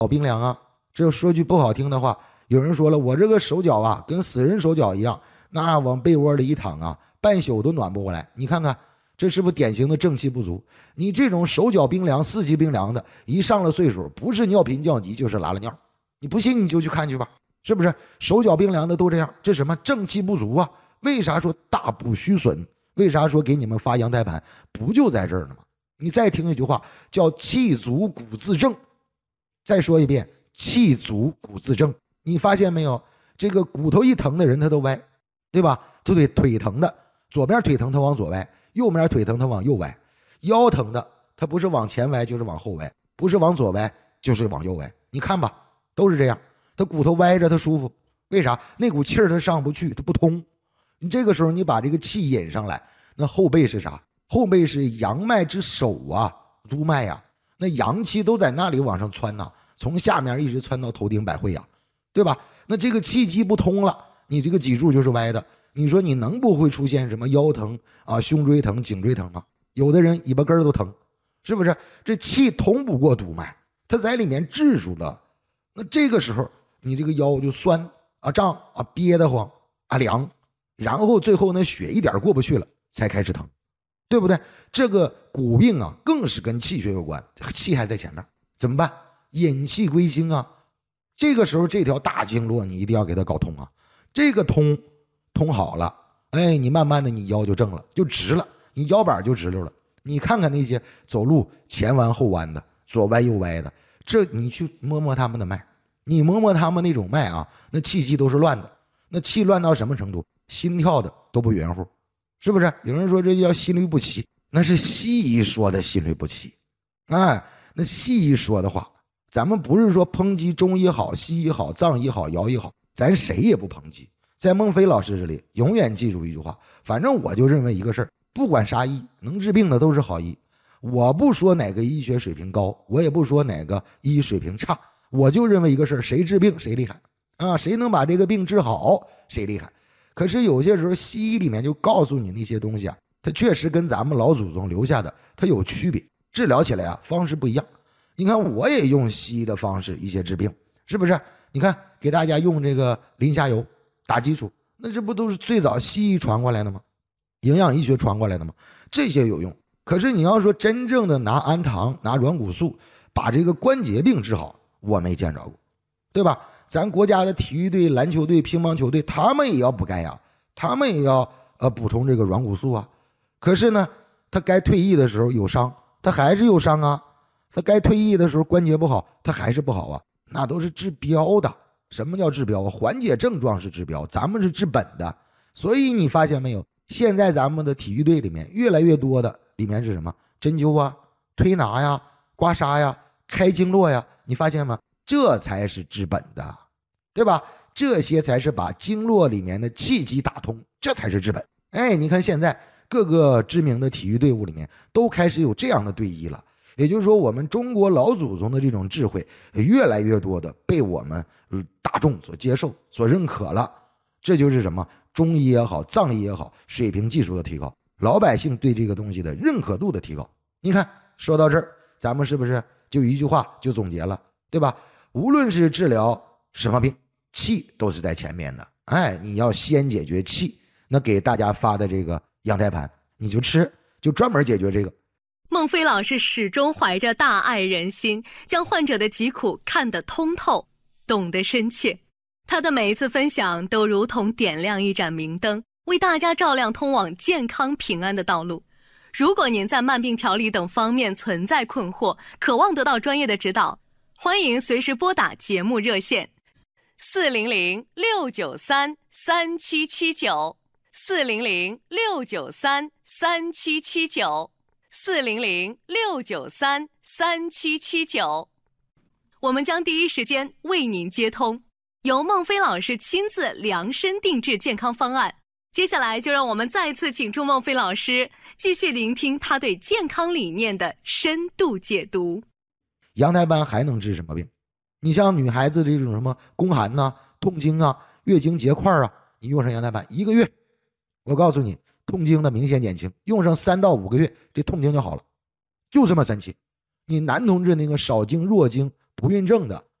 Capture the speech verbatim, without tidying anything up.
脚冰凉啊。这说句不好听的话，有人说了，我这个手脚啊跟死人手脚一样，那往被窝里一躺啊，半宿都暖不过来。你看看这是不是典型的正气不足？你这种手脚冰凉四季冰凉的，一上了岁数不是尿频降急就是拉了尿。你不信你就去看去吧，是不是手脚冰凉的都这样？这什么正气不足啊？为啥说大补虚损？为啥说给你们发阳台盘？不就在这儿呢吗？你再听一句话叫气足骨自正，再说一遍，气足骨自正。你发现没有，这个骨头一疼的人他都歪，对吧？就得腿疼的左边腿疼他往左歪，右边腿疼他往右歪，腰疼的他不是往前歪就是往后歪，不是往左歪就是往右歪。你看吧，都是这样，他骨头歪着他舒服，为啥？那股气儿他上不去，他不通。你这个时候你把这个气引上来，那后背是啥？后背是阳脉之首啊，督脉呀、啊，那阳气都在那里往上窜呐、啊，从下面一直窜到头顶百会呀、啊，对吧？那这个气机不通了，你这个脊柱就是歪的。你说你能不会出现什么腰疼啊、胸椎疼、颈椎疼吗？有的人尾巴根都疼，是不是？这气通不过督脉，它在里面滞住了。那这个时候你这个腰就酸啊、胀啊、憋得慌啊、凉，然后最后呢血一点过不去了，才开始疼。对不对？这个骨病啊，更是跟气血有关，气还在前面，怎么办？引气归心啊！这个时候这条大经络你一定要给它搞通啊！这个通通好了，哎，你慢慢的你腰就正了，就直了，你腰板就直溜了。你看看那些走路前弯后弯的，左歪右歪的，这你去摸摸他们的脉，你摸摸他们那种脉啊，那气机都是乱的，那气乱到什么程度？心跳的都不圆乎。是不是？有人说这叫心律不齐，那是西医说的心律不齐。哎，那西医说的话，咱们不是说抨击中医好、西医好、藏医好、姚医好，咱谁也不抨击。在孟非老师这里，永远记住一句话，反正我就认为一个事儿，不管啥医，能治病的都是好医。我不说哪个医学水平高，我也不说哪个医水平差，我就认为一个事儿，谁治病谁厉害啊，谁能把这个病治好，谁厉害。可是有些时候西医里面就告诉你那些东西啊，它确实跟咱们老祖宗留下的它有区别，治疗起来啊方式不一样。你看我也用西医的方式一些治病，是不是？你看给大家用这个磷虾油打基础，那这不都是最早西医传过来的吗？营养医学传过来的吗？这些有用。可是你要说真正的拿氨糖拿软骨素把这个关节病治好，我没见着过，对吧？咱国家的体育队、篮球队、乒乓球队，他们也要补钙呀，他们也要呃补充这个软骨素啊。可是呢，他该退役的时候有伤，他还是有伤啊。他该退役的时候关节不好，他还是不好啊。那都是治标的。什么叫治标？缓解症状是治标，咱们是治本的。所以你发现没有？现在咱们的体育队里面越来越多的里面是什么？针灸啊、推拿呀、刮痧呀、开经络呀，你发现吗？这才是治本的，对吧？这些才是把经络里面的气机打通，这才是治本。哎，你看现在各个知名的体育队伍里面都开始有这样的队医了，也就是说我们中国老祖宗的这种智慧越来越多的被我们大众所接受、所认可了。这就是什么？中医也好，藏医也好，水平技术的提高，老百姓对这个东西的认可度的提高。你看说到这儿，咱们是不是就一句话就总结了，对吧？无论是治疗什么病，气都是在前面的。哎，你要先解决气，那给大家发的这个阳台盘你就吃，就专门解决这个。 孟非老师始终怀着大爱人心，将患者的疾苦看得通透，懂得深切。他的每一次分享都如同点亮一盏明灯，为大家照亮通往健康平安的道路。如果您在慢病调理等方面存在困惑，渴望得到专业的指导，欢迎随时拨打节目热线四零零六九三三七七九四零零六九三三七七九四零零六九三三七七九，我们将第一时间为您接通，由孟非老师亲自量身定制健康方案。接下来就让我们再次请出孟非老师，继续聆听他对健康理念的深度解读。 阳台斑还能治什么病？你像女孩子这种什么宫寒呐、痛经啊、月经结块啊，你用上阳台斑一个月，我告诉你，痛经的明显减轻，用上三到五个月，这痛经就好了，就这么神奇。你男同志那个少经、弱经、 不孕症的